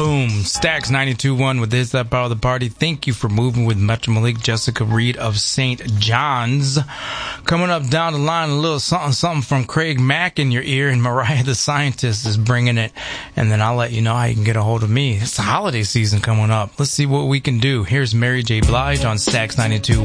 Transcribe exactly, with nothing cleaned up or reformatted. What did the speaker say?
Boom. Stax ninety-two point one with this, that part of the party. Thank you for moving with Metro Malik, Jessica Reed of Saint John's. Coming up down the line, a little something, something from Craig Mack in your ear, and Mariah the Scientist is bringing it. And then I'll let you know how you can get a hold of me. It's the holiday season coming up. Let's see what we can do. Here's Mary J. Blige on Stax ninety-two.